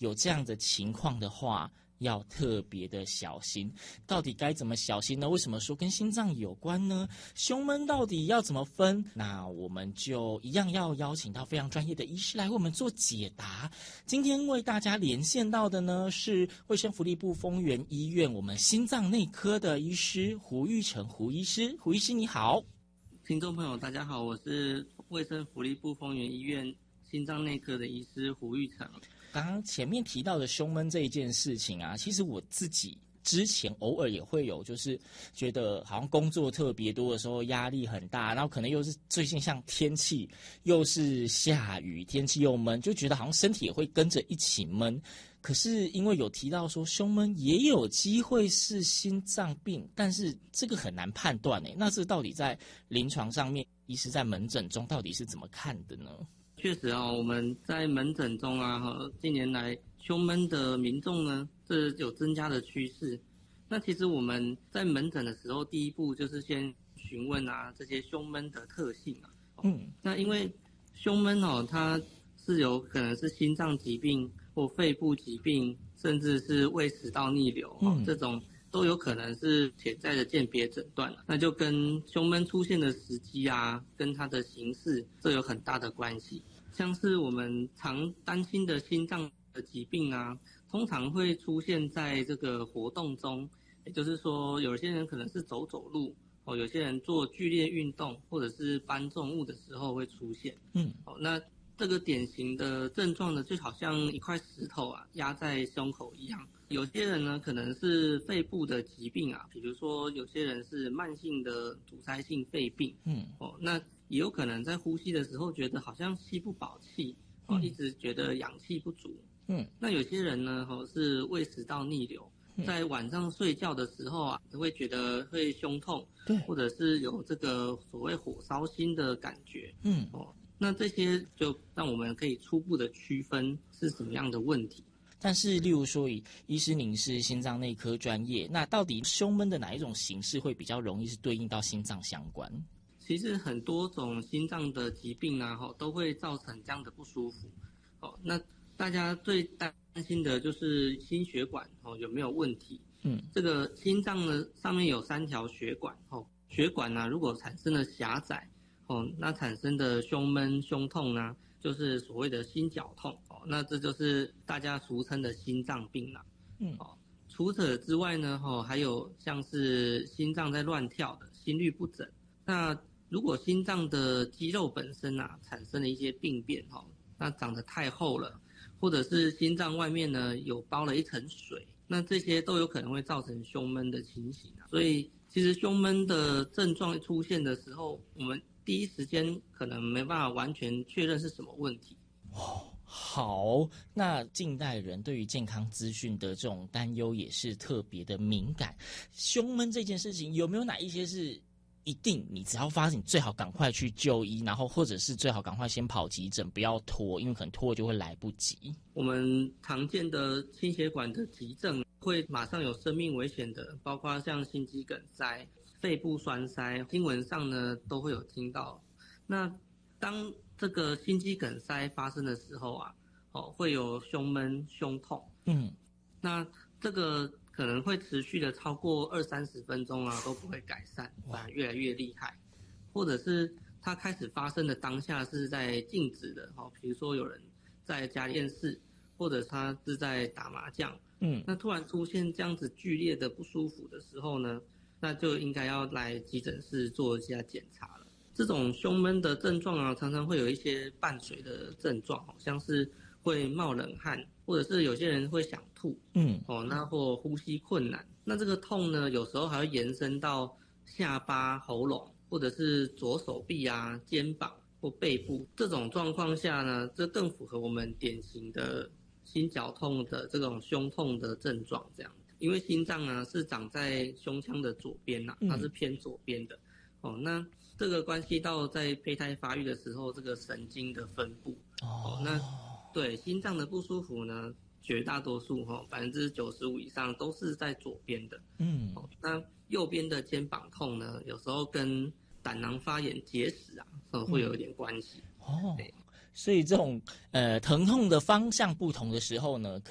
有这样的情况的话，要特别的小心。到底该怎么小心呢？为什么说跟心脏有关呢？胸闷到底要怎么分？那我们就一样要邀请到非常专业的医师来为我们做解答。今天为大家连线到的呢是卫生福利部丰原医院我们心脏内科的医师胡玉成胡医师。胡医师你好。 听众朋友大家好，我是卫生福利部丰原医院心脏内科的医师胡玉成。 刚刚前面提到的胸闷这一件事情啊，其实我自己之前偶尔也会有，就是觉得好像工作特别多的时候压力很大，然后可能又是最近像天气又是下雨，天气又闷，就觉得好像身体也会跟着一起闷。可是因为有提到说胸闷也有机会是心脏病，但是这个很难判断诶。那这到底在临床上面，医师在门诊中到底是怎么看的呢？ 确实啊，我们在门诊中啊，近年来胸闷的民众呢，这有增加的趋势。那其实我们在门诊的时候，第一步就是先询问啊这些胸闷的特性啊。那因为胸闷它是有可能是心脏疾病或肺部疾病，甚至是胃食道逆流这种都有可能是潜在的鉴别诊断。那就跟胸闷出现的时机啊，跟它的形式，这有很大的关系。像是我们常担心的心脏的疾病啊，通常会出现在这个活动中，也就是说，有些人可能是走路，有些人做剧烈运动或者是搬重物的时候会出现。那这个典型的症状呢，就好像一块石头啊压在胸口一样。有些人呢可能是肺部的疾病啊，比如说有些人是慢性的阻塞性肺病。那也有可能在呼吸的时候觉得好像吸不饱气，一直觉得氧气不足。那有些人呢是胃食道逆流，在晚上睡觉的时候啊，会觉得会胸痛，对，或者是有这个所谓火烧心的感觉。那这些就让我们可以初步的区分是什么样的问题。 但是例如说医师您是心脏内科专业，那到底胸闷的哪一种形式会比较容易是对应到心脏相关？ 其实很多种心脏的疾病啊，都会造成这样的不舒服。那大家最担心的就是心血管有没有问题。这个心脏呢上面有3条血管，血管呢如果产生了狭窄，那产生的胸闷胸痛呢，就是所谓的心绞痛。那这就是大家俗称的心脏病啦。除此之外呢，还有像是心脏在乱跳的心律不整。那如果心脏的肌肉本身啊产生了一些病变，那长得太厚了，或者是心脏外面呢有包了一层水，那这些都有可能会造成胸闷的情形啊。所以其实胸闷的症状出现的时候，我们第一时间可能没办法完全确认是什么问题。 好，那近代人对于健康资讯的这种担忧也是特别的敏感。胸闷这件事情有没有哪一些是一定你只要发现你最好赶快去就医，然后或者是最好赶快先跑急诊，不要拖，因为可能拖就会来不及。 我们常见的心血管的急症会马上有生命危险的，包括像心肌梗塞、肺部栓塞，新闻上呢都会有听到。那当这个心肌梗塞发生的时候啊，会有胸闷胸痛。那这个可能会持续的超过20-30分钟啊，都不会改善，反而越来越厉害。或者是它开始发生的当下是在静止的，比如说有人在家里电视，或者他是在打麻将。那突然出现这样子剧烈的不舒服的时候呢，那就应该要来急诊室做一下检查了。这种胸闷的症状啊，常常会有一些伴随的症状，像是会冒冷汗，或者是有些人会想吐，那或呼吸困难。那这个痛呢，有时候还会延伸到下巴、喉咙，或者是左手臂啊、肩膀或背部。这种状况下呢，这更符合我们典型的心绞痛的这种胸痛的症状，这样。因为心脏呢是长在胸腔的左边呐，它是偏左边的。那这个关系到在胚胎发育的时候，这个神经的分布。那对心脏的不舒服呢，绝大多数95%以上都是在左边的。那右边的肩膀痛呢，有时候跟胆囊发炎、结石啊，会有一点关系。 所以这种疼痛的方向不同的时候呢，